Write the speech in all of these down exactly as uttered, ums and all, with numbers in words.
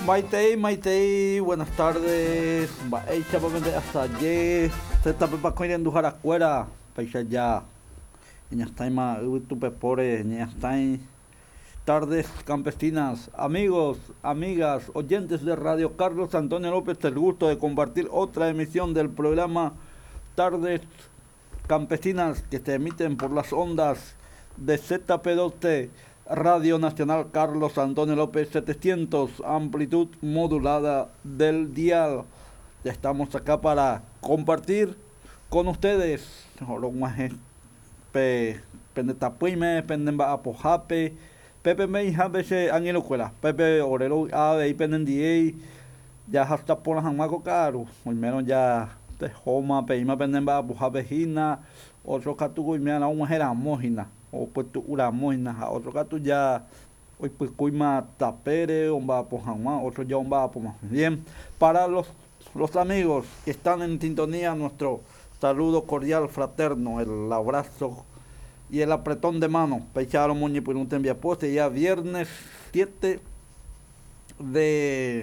Maitei, Maitei, buenas tardes. Baei, chavamente hasta ayer. Se está pepa coiriendo jaracuera. Paisa ya. Ya está ma tu pepore, ya está. Tardes campesinas, amigos, amigas, oyentes de Radio Carlos Antonio López, el gusto de compartir otra emisión del programa Tardes Campesinas que se emiten por las ondas de Z P dos T, Radio Nacional Carlos Antonio López setecientos, amplitud modulada del dial. Ya estamos acá para compartir con ustedes. Pendetapuime, Pendemba Apojape, Pepe May Habese Angilocuela, Pepe Orero Ave y Pendendiei, ya hasta por la Jamaco Caro, al menos ya de Homa, Peima Pendemba Apojapejina, otro catugo y me han una jera mojina, o pues tu ura mojina, otro catu ya, hoy pues cuima tapere, un va por Jamá, otro ya un va por más. Bien, para los, los amigos que están en sintonía, nuestro saludo cordial, fraterno, el abrazo y el apretón de mano. Pecharo Muñe por un tembia poste ya viernes siete de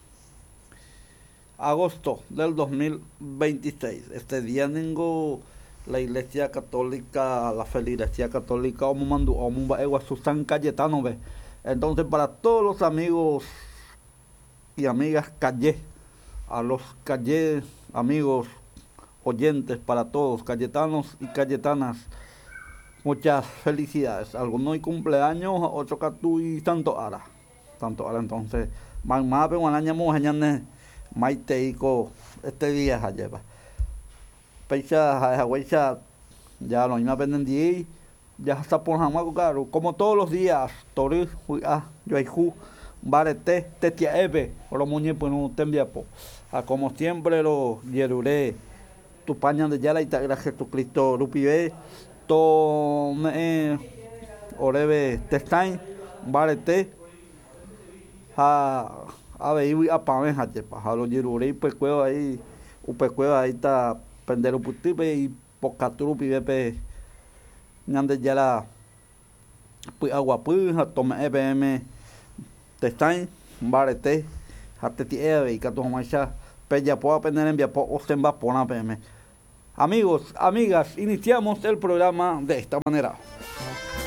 agosto del dos mil veintiséis. Este día tengo la Iglesia Católica, la Feligresía Católica, Omumandu, Omumba Egua Susan Cayetano, ve. Entonces, para todos los amigos y amigas Calle, a los Calle, amigos, oyentes, para todos, cayetanos y cayetanas, muchas felicidades. Algunos y cumpleaños, otro catu y tanto ara. Tanto ara, entonces, más más pero año mañana maiteico este día ya lleva. Pecha jahuecha ya lo mismo pendendí, ya está por jamaco caro, como todos los días, tori ah, yo hay ju barete tetia eve, lo muñe pues no tembiapo. A como siempre lo yeruré tu paña de yala y ta Jesucristo rupibe to me orebe testain barete a a ver a pameja chepa a lo yerure pues cueva ahí upe cueva ahí está pendero putipe y pocaturu pibe ñande yala pues agua pues a tome ebm testain barete hasta tieve y cato macha peya puedo aprender en viapo o semba pona pm. Amigos, amigas, iniciamos el programa de esta manera.